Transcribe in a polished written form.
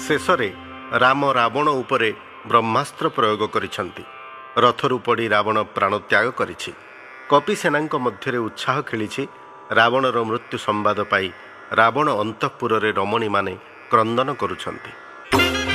ଶେଷରେ ରାମ ରାବଣ ଉପରେ ବ୍ରହ୍ମାସ୍ତ୍ର ପ୍ରୟୋଗ କରିଛନ୍ତି। ରଥରୁ ପଡ଼ି ରାବଣ ପ୍ରାଣତ୍ୟାଗ କରିଛି। କପିସେନାଙ୍କ ମଧ୍ୟରେ ଉତ୍ସାହ ଖେଳିଛି। ରାବଣର ମୃତ୍ୟୁ ସମ୍ବାଦ ପାଇ ରାବଣ ଅନ୍ତଃପୁରରେ ରମଣୀମାନେ କ୍ରନ୍ଦନ କରୁଛନ୍ତି।